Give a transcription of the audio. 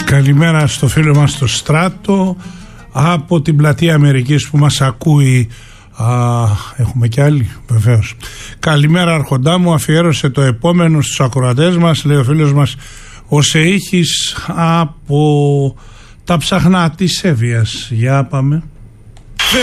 Καλημέρα στο φίλο μας το Στράτο από την πλατεία Αμερικής που μας ακούει. Έχουμε κι άλλοι, βεβαίως. Καλημέρα Αρχοντά μου, αφιέρωσε το επόμενο στους ακροατές μας, λέει ο φίλος μας ο Σεΐχης από τα ψαχνά της Εύβοιας. Για πάμε.